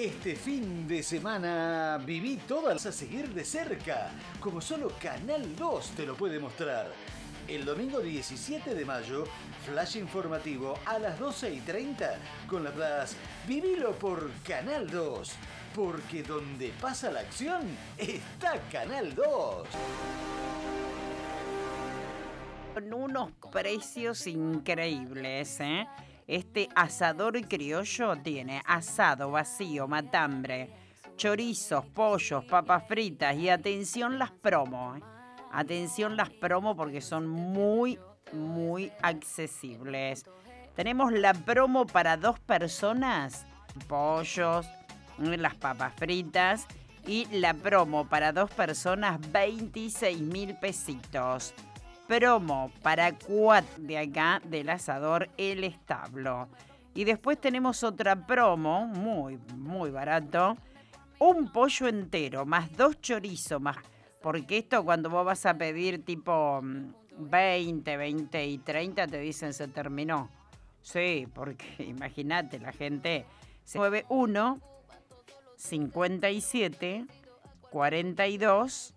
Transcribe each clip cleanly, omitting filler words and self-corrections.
Este fin de semana viví todas a seguir de cerca, como solo Canal 2 te lo puede mostrar. El domingo 17 de mayo, flash informativo a las 12:30 con las Plus. Vivilo por Canal 2, porque donde pasa la acción está Canal 2. Con unos precios increíbles, ¿eh? Este asador criollo tiene asado, vacío, matambre, chorizos, pollos, papas fritas y atención las promo, ¿eh? Atención las promo porque son muy accesibles. Tenemos la promo para 2 personas, pollos, las papas fritas y la promo para 2 personas, 26.000 pesitos. Promo para 4 de acá del asador El Establo. Y después tenemos otra promo, muy barato. Un pollo entero, más 2 chorizos, más. Porque esto cuando vos vas a pedir tipo 20 y 30 te dicen se terminó. Sí, porque imagínate, la gente 91 57 42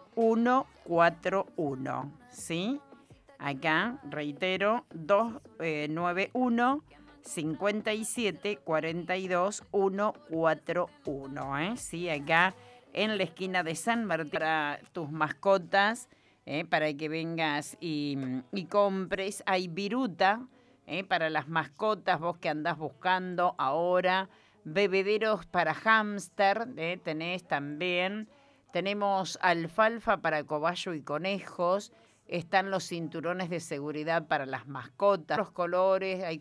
141, ¿sí? Acá, reitero, 291 57 42 141, ¿eh? Sí, acá en la esquina de San Martín para tus mascotas, para que vengas y compres. Hay viruta, para las mascotas, vos que andás buscando ahora. Bebederos para hámster, tenés también. Tenemos alfalfa para cobayo y conejos. Están los cinturones de seguridad para las mascotas. Los colores, hay